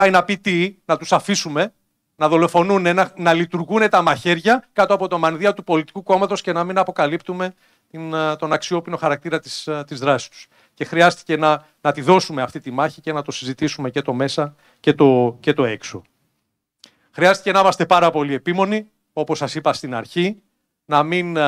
να πει τι, να τους αφήσουμε να δολοφονούν, να λειτουργούν τα μαχαίρια κάτω από το μανδύα του πολιτικού κόμματος και να μην αποκαλύπτουμε τον αξιόπινο χαρακτήρα της δράσης τους. Και χρειάστηκε να τη δώσουμε αυτή τη μάχη και να το συζητήσουμε και το μέσα και το έξω. Χρειάστηκε να είμαστε πάρα πολύ επίμονοι, όπως σας είπα στην αρχή, να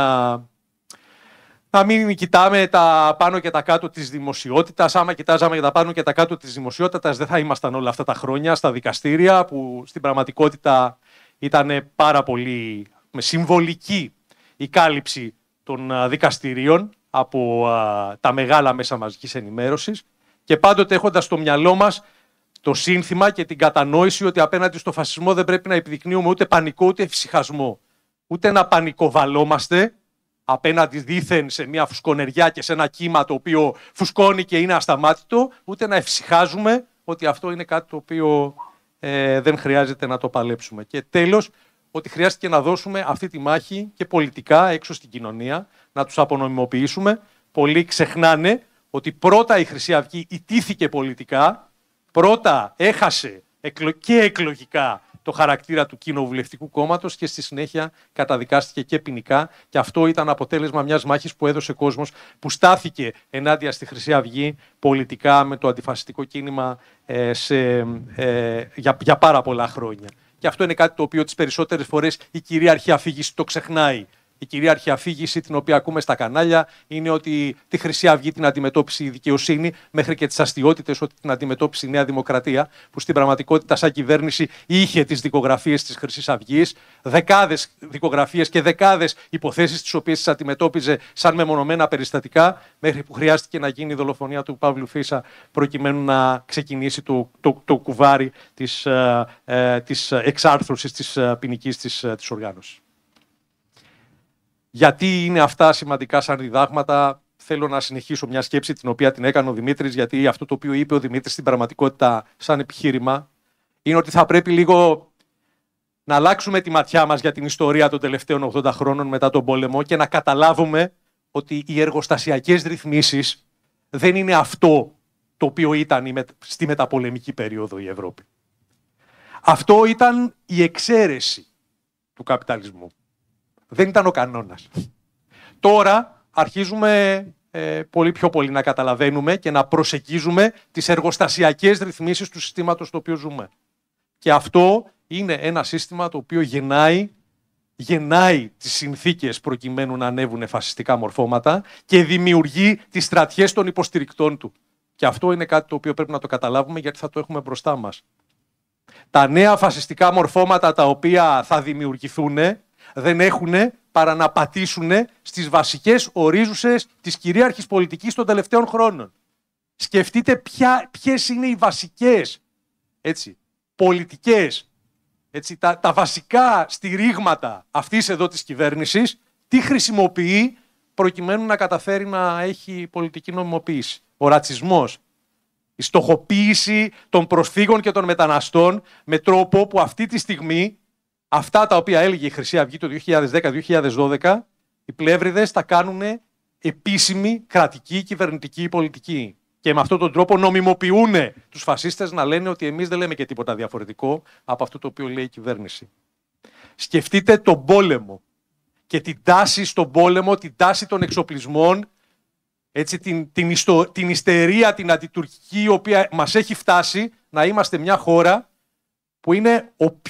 μην κοιτάμε τα πάνω και τα κάτω της δημοσιότητας. Άμα κοιτάζαμε τα πάνω και τα κάτω της δημοσιότητας, δεν θα ήμασταν όλα αυτά τα χρόνια στα δικαστήρια, που στην πραγματικότητα ήταν πάρα πολύ με συμβολική η κάλυψη των δικαστηρίων από τα μεγάλα μέσα μαζικής ενημέρωσης και πάντοτε έχοντας στο μυαλό μας το σύνθημα και την κατανόηση ότι απέναντι στο φασισμό δεν πρέπει να επιδεικνύουμε ούτε πανικό ούτε εφησυχασμό. Ούτε να πανικοβαλόμαστε απέναντι δήθεν σε μια φουσκωνεριά και σε ένα κύμα το οποίο φουσκώνει και είναι ασταμάτητο, ούτε να εφησυχάζουμε ότι αυτό είναι κάτι το οποίο δεν χρειάζεται να το παλέψουμε. Και τέλος, ότι χρειάστηκε να δώσουμε αυτή τη μάχη και πολιτικά έξω στην κοινωνία, να τους απονομιμοποιήσουμε. Πολλοί ξεχνάνε ότι πρώτα η Χρυσή Αυγή ιτήθηκε πολιτικά, πρώτα έχασε και εκλογικά το χαρακτήρα του κοινοβουλευτικού κόμματος και στη συνέχεια καταδικάστηκε και ποινικά. Και αυτό ήταν αποτέλεσμα μιας μάχης που έδωσε κόσμος, που στάθηκε ενάντια στη Χρυσή Αυγή πολιτικά με το αντιφασιστικό κίνημα για πάρα πολλά χρόνια. Και αυτό είναι κάτι το οποίο τις περισσότερες φορές η κυρίαρχη αφήγηση το ξεχνάει. Η κυρίαρχη αφήγηση, την οποία ακούμε στα κανάλια, είναι ότι τη Χρυσή Αυγή την αντιμετώπισε η δικαιοσύνη, μέχρι και τις αστιότητες ότι την αντιμετώπισε η Νέα Δημοκρατία, που στην πραγματικότητα, σαν κυβέρνηση, είχε τις δικογραφίες της Χρυσής Αυγής, δεκάδες δικογραφίες και δεκάδες υποθέσεις, τις οποίες τις αντιμετώπιζε σαν μεμονωμένα περιστατικά, μέχρι που χρειάστηκε να γίνει η δολοφονία του Παύλου Φίσα, προκειμένου να ξεκινήσει το κουβάρι της εξάρθρωσης της ποινικής της οργάνωσης. Γιατί είναι αυτά σημαντικά σαν διδάγματα, θέλω να συνεχίσω μια σκέψη την οποία την έκανε ο Δημήτρης, γιατί αυτό το οποίο είπε ο Δημήτρης στην πραγματικότητα σαν επιχείρημα είναι ότι θα πρέπει λίγο να αλλάξουμε τη ματιά μας για την ιστορία των τελευταίων 80 χρόνων μετά τον πόλεμο και να καταλάβουμε ότι οι εργοστασιακές ρυθμίσεις δεν είναι αυτό το οποίο ήταν στη μεταπολεμική περίοδο η Ευρώπη. Αυτό ήταν η εξαίρεση του καπιταλισμού. Δεν ήταν ο κανόνας. Τώρα αρχίζουμε πολύ πιο πολύ να καταλαβαίνουμε και να προσεγγίζουμε τις εργοστασιακές ρυθμίσεις του συστήματος στο οποίο ζούμε. Και αυτό είναι ένα σύστημα το οποίο γεννάει τις συνθήκες προκειμένου να ανέβουν φασιστικά μορφώματα και δημιουργεί τις στρατιές των υποστηρικτών του. Και αυτό είναι κάτι το οποίο πρέπει να το καταλάβουμε, γιατί θα το έχουμε μπροστά μας. Τα νέα φασιστικά μορφώματα τα οποία θα δημιουργηθούν δεν έχουν παρά να πατήσουν στις βασικές ορίζουσες της κυρίαρχης πολιτικής των τελευταίων χρόνων. Σκεφτείτε ποιες είναι οι βασικές πολιτικές, τα βασικά στηρίγματα αυτής εδώ της κυβέρνησης, τι χρησιμοποιεί προκειμένου να καταφέρει να έχει πολιτική νομιμοποίηση. Ο ρατσισμός, η στοχοποίηση των προσφύγων και των μεταναστών με τρόπο που αυτή τη στιγμή αυτά τα οποία έλεγε η Χρυσή Αυγή το 2010-2012, οι πλεύριδες τα κάνουν επίσημη κρατική κυβερνητική πολιτική. Και με αυτόν τον τρόπο νομιμοποιούν τους φασίστες να λένε ότι εμείς δεν λέμε και τίποτα διαφορετικό από αυτό το οποίο λέει η κυβέρνηση. Σκεφτείτε τον πόλεμο και την τάση στον πόλεμο, την τάση των εξοπλισμών, την ιστερία, την αντιτουρκική, η οποία μας έχει φτάσει να είμαστε μια χώρα που είναι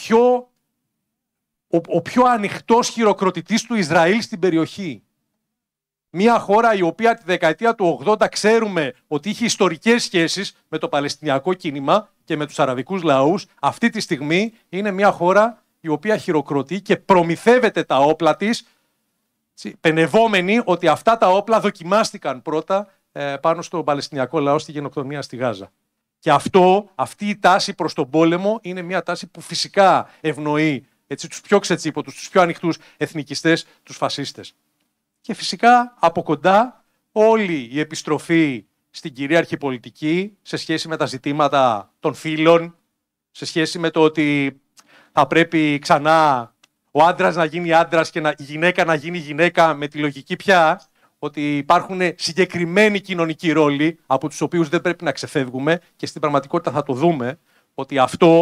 ο πιο ανοιχτός χειροκροτητής του Ισραήλ στην περιοχή. Μια χώρα η οποία τη δεκαετία του 80 ξέρουμε ότι είχε ιστορικές σχέσεις με το Παλαιστινιακό κίνημα και με τους αραβικούς λαούς. Αυτή τη στιγμή είναι μια χώρα η οποία χειροκροτεί και προμηθεύεται τα όπλα της, πενευόμενη ότι αυτά τα όπλα δοκιμάστηκαν πρώτα πάνω στο Παλαιστινιακό λαό στη γενοκτονία στη Γάζα. Και αυτή η τάση προς τον πόλεμο είναι μια τάση που φυσικά ευνοεί τους πιο ξετσίποτους, τους πιο ανοιχτούς εθνικιστές, τους φασίστες. Και φυσικά από κοντά όλη η επιστροφή στην κυρίαρχη πολιτική σε σχέση με τα ζητήματα των φύλων, σε σχέση με το ότι θα πρέπει ξανά ο άντρας να γίνει άντρας και η γυναίκα να γίνει γυναίκα, με τη λογική πια ότι υπάρχουν συγκεκριμένοι κοινωνικοί ρόλοι από τους οποίους δεν πρέπει να ξεφεύγουμε, και στην πραγματικότητα θα το δούμε ότι αυτό